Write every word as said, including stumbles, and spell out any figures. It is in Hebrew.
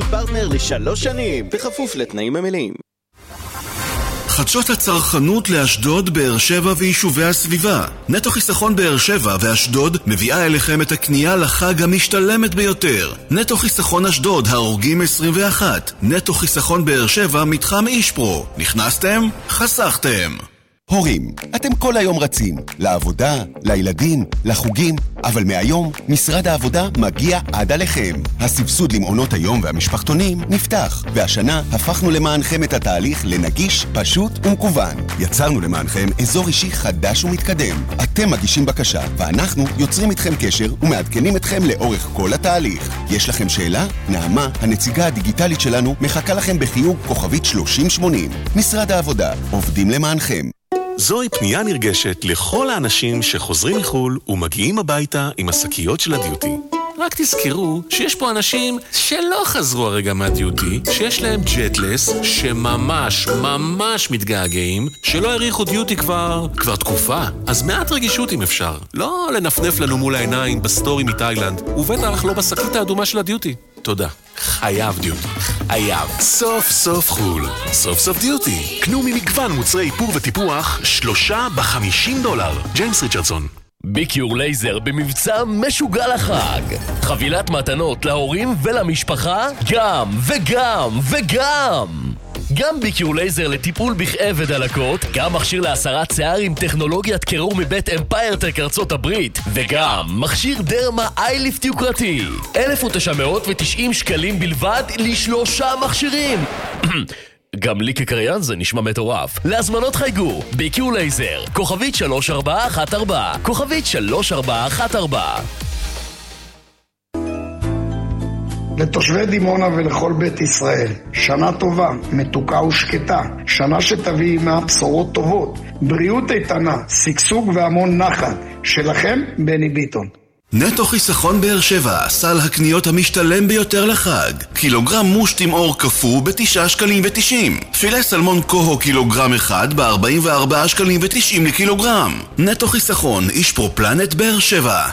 פרטנר לשלוש שנים, בכפוף לתנאים המלאים. חדשות הצרכנות לאשדוד, באר שבע ויישובי הסביבה. נטו חיסכון באר שבע ואשדוד מביאה אליכם את הקנייה לחג המשתלמת ביותר. נטו חיסכון אשדוד, הרוגים עשרים ואחת. נטו חיסכון באר שבע, מתחם אישפרו. נכנסתם? חסכתם. הורים, אתם כל היום רצים, לעבודה, לילדים, לחוגים, אבל מהיום משרד העבודה מגיע עד עליכם. הסבסוד למעונות היום והמשפחתונים נפתח, והשנה הפכנו למענכם את התהליך לנגיש, פשוט ומקוון. יצרנו למענכם אזור אישי חדש ומתקדם. אתם מגישים בקשה, ואנחנו יוצרים איתכם קשר ומעדכנים אתכם לאורך כל התהליך. יש לכם שאלה? נעמה, הנציגה הדיגיטלית שלנו, מחכה לכם בחיוג כוכבית שלושים שמונים. משרד העבודה, עובדים למענכם. זוהי פנייה נרגשת לכל האנשים שחוזרים מחול ומגיעים הביתה עם השקיות של הדיוטי. רק תזכרו שיש פה אנשים שלא חזרו הרגע מהדיוטי, שיש להם ג'טלס, שממש ממש מתגעגעים, שלא העריכו דיוטי כבר, כבר תקופה. אז מעט רגישות אם אפשר. לא לנפנף לנו מול העיניים בסטורי מתאילנד, ובטח לא בשקית האדומה של הדיוטי. תודה. חייב דיוטי. חייב. סוף סוף חול. סוף סוף דיוטי. קנו ממגוון מוצרי איפור וטיפוח, שלושה בחמישים דולר. ג'יימס ריצ'רדסון. ביקיור לייזר במבצע משוגע לחג. חבילת מתנות להורים ולמשפחה, גם וגם וגם. גם ביקיור לייזר לטיפול בכאב ודלקות, גם מכשיר להסרת שיער עם טכנולוגיית קירור מבית אמפייר טק ארצות הברית, וגם מכשיר דרמה אייליפט יוקרתי. אלף ותשע מאות ותשעים שקלים בלבד לשלושה מכשירים. גם לי כקריין זה נשמע מטורף. להזמנות חייגו, ביקיור לייזר, כוכבית שלוש ארבע אחת ארבע, כוכבית שלוש ארבע אחת ארבע. לתושבי דימונה ולכל בית ישראל, שנה טובה, מתוקה ושקטה, שנה שתביא מהבשורות טובות, בריאות איתנה, שגשוג והמון נחת. שלכם, בני ביטון. נטו חיסכון באר שבע, סל הקניות המשתלם ביותר לחג. קילוגרם מוש תימאור קפוא בתשעה שקלים ותשעים. פילה סלמון קוהו קילוגרם אחד בארבעים וארבעה שקלים ותשעים לקילוגרם. נטו חיסכון, אישפרו פלנט באר שבע.